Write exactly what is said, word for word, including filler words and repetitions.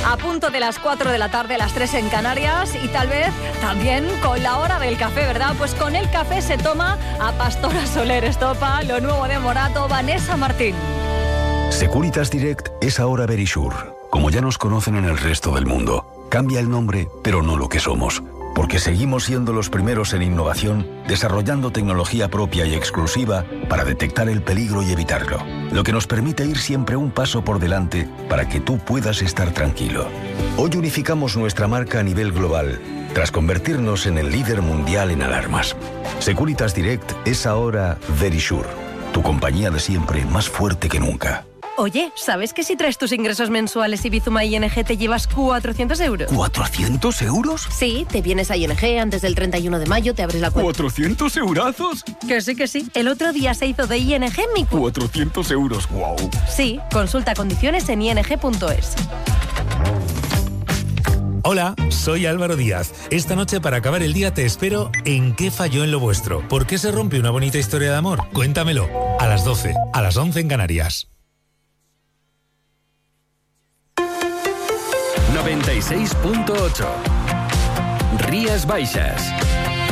A punto de las cuatro de la tarde, las tres en Canarias, y tal vez también con la hora del café, ¿verdad? Pues con el café se toma a Pastora Soler Estopa, lo nuevo de Morato, Vanessa Martín. Securitas Direct es ahora Verisure, como ya nos conocen en el resto del mundo. Cambia el nombre, pero no lo que somos, porque seguimos siendo los primeros en innovación, desarrollando tecnología propia y exclusiva para detectar el peligro y evitarlo, lo que nos permite ir siempre un paso por delante para que tú puedas estar tranquilo. Hoy unificamos nuestra marca a nivel global, tras convertirnos en el líder mundial en alarmas. Securitas Direct es ahora Verisure, tu compañía de siempre más fuerte que nunca. Oye, ¿sabes que si traes tus ingresos mensuales y Bizuma I N G te llevas cuatrocientos euros? ¿cuatrocientos euros? Sí, te vienes a I N G antes del treinta y uno de mayo, te abres la cuenta. ¿cuatrocientos eurazos? Que sí, que sí. El otro día se hizo de I N G mi cu... cuatrocientos euros, wow. Sí, consulta condiciones en i n g punto es. Hola, soy Álvaro Díaz. Esta noche para acabar el día te espero en ¿Qué falló en lo vuestro? ¿Por qué se rompe una bonita historia de amor? Cuéntamelo. A las doce, a las once en Canarias. noventa y seis punto ocho Rías Baixas.